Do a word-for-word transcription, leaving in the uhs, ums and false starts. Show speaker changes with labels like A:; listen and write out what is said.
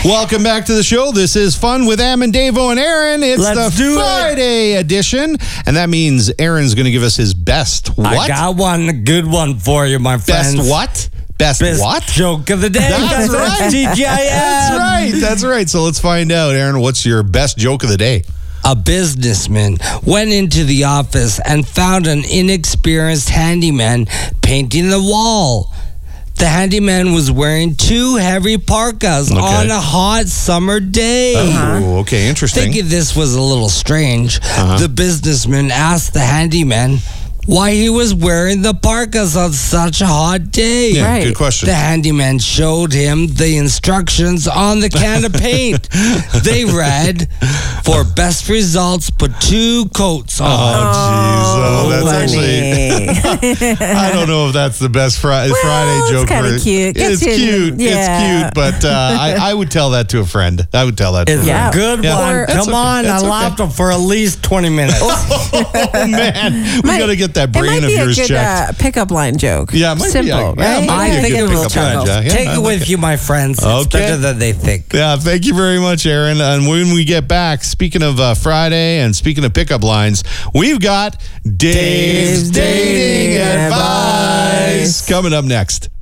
A: Welcome back to the show. This is Fun with Am and Davo and Aaron. It's
B: Let's
A: the
B: do
A: Friday it. edition, and that means Aaron's going to give us his best what?
B: I got one, a good one for you, my friends.
A: Best what? Best,
B: Best
A: what?
B: joke of the day.
A: That's right.
B: T G I M.
A: That's right. That's right. So let's find out, Aaron, what's your best joke of the day?
B: A businessman went into the office and found an inexperienced handyman painting the wall. The handyman was wearing two heavy parkas
A: Okay.
B: on a hot summer day.
A: Oh, okay. Interesting.
B: Thinking this was a little strange,
A: Uh-huh.
B: the businessman asked the handyman why he was wearing the parkas on such a hot day.
A: Yeah,
C: Right.
A: good question.
B: The handyman showed him the instructions on the can of paint. They read, for best results, put two coats on.
A: Oh, jeez. Oh, that's actually... I don't know if that's the best Friday,
C: Well,
A: Friday
C: it's
A: joke.
C: kinda
A: for-
C: cute. Gets
A: It's
C: you in-
A: cute.
C: yeah.
A: It's cute. But uh, I, I would tell that to a friend. I would tell that to a
B: It's
A: friend.
C: Yeah.
B: a good
A: Yeah.
B: one.
C: Or-
A: That's
B: Come
A: okay.
B: on,
A: That's
B: I
A: okay.
B: laughed for at least twenty minutes.
A: Oh, man. We
C: Might-
A: got to get that
C: It might
A: brain of
C: be
A: yours
C: a good
A: checked.
C: uh, pickup line joke.
A: Yeah, it might be
C: Simple,
A: a- yeah, it
C: right?
A: might be a
B: I think
A: good
B: it will
A: pickup line,
B: chuckle.
A: Jack. Yeah,
B: Take
A: I
B: it
A: like
B: with
A: it.
B: you, my friends. It's
A: Okay.
B: better than they think.
A: Yeah, thank you very much, Aaron. And when we get back, speaking of uh, Friday and speaking of pickup lines, we've got Dave's
C: Dave's
A: Dating
C: Dating
A: Advice
C: Advice.
A: coming up next.